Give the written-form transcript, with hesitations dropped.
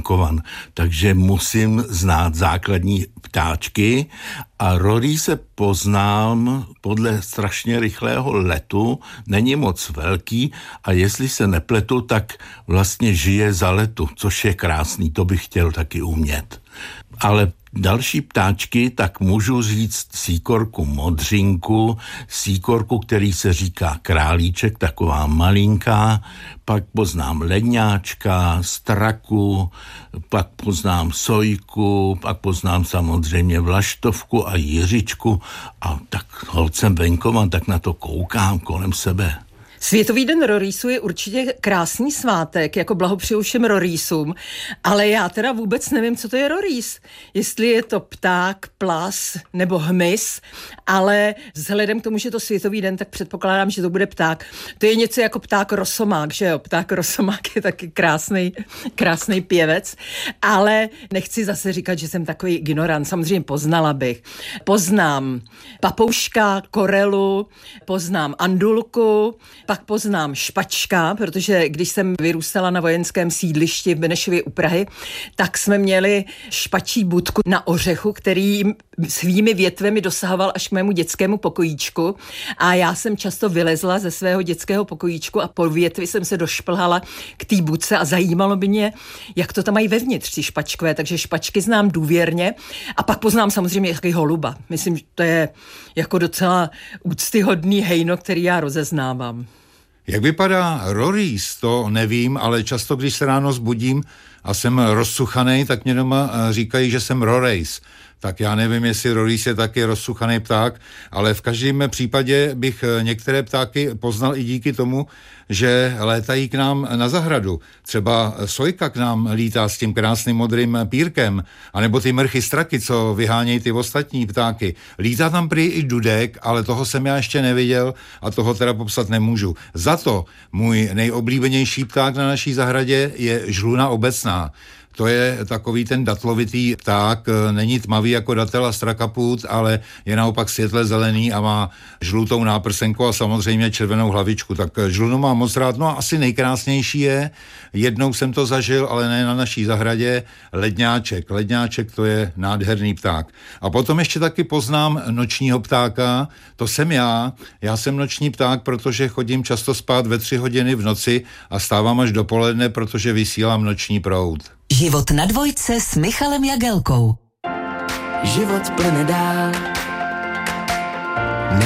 venkovan, takže musím znát základní ptáčky a rory se poznám podle strašně rychlého letu, není moc velký a jestli se nepletu, tak vlastně žije za letu, což je krásný, to bych chtěl taky umět. Ale další ptáčky, tak můžu říct síkorku modřinku, síkorku, který se říká králíček, taková malinká, pak poznám ledňáčka, straku, pak poznám sojku, pak poznám samozřejmě vlaštovku a jiřičku a tak holcem venkovan, tak na to koukám kolem sebe. Světový den rorýsů je určitě krásný svátek, jako blahopřeju všem rorýsům, ale já teda vůbec nevím, co to je rorýs. Jestli je to pták, plas nebo hmyz, ale vzhledem k tomu, že je to světový den, tak předpokládám, že to bude pták. To je něco jako pták rosomák, že jo? Pták rosomák je taky krásný pěvec, ale nechci zase říkat, že jsem takový ignorant. Samozřejmě poznala bych. Poznám papouška, korelu, poznám andulku, pak poznám špačka, protože když jsem vyrůstala na vojenském sídlišti v Benešově u Prahy, tak jsme měli špačí budku na ořechu, který svými větvemi dosahoval až k mému dětskému pokojíčku a já jsem často vylezla ze svého dětského pokojíčku a po větvi jsem se došplhala k té budce a zajímalo by mě, jak to tam mají vevnitř, ty špačkové, takže špačky znám důvěrně a pak poznám samozřejmě taky holuba. Myslím, že to je jako docela úctyhodný hejno, který já rozeznávám. Jak vypadá rorýs, to nevím, ale často, když se ráno zbudím a jsem rozsuchanej, tak mě doma říkají, že jsem rorejs. Tak já nevím, jestli rorýs je taky rozsuchaný pták, ale v každém případě bych některé ptáky poznal i díky tomu, že létají k nám na zahradu. Třeba sojka k nám lítá s tím krásným modrým pírkem, anebo ty mrchy straky, co vyhánějí ty ostatní ptáky. Lítá tam prý i dudek, ale toho jsem já ještě neviděl a toho teda popsat nemůžu. Za to můj nejoblíbenější pták na naší zahradě je žluna obecná. To je takový ten datlovitý pták, není tmavý jako datel a strakapút, ale je naopak světle zelený a má žlutou náprsenku a samozřejmě červenou hlavičku. Tak žlunu mám moc rád. No a asi nejkrásnější je, jednou jsem to zažil, ale ne na naší zahradě, ledňáček. Ledňáček, to je nádherný pták. A potom ještě taky poznám nočního ptáka, to jsem já. Já jsem noční pták, protože chodím často spát ve 3 hodiny v noci a stávám až dopoledne, protože vysílám noční proud. Život na dvojce s Michalem Jagelkou. Život plyne dál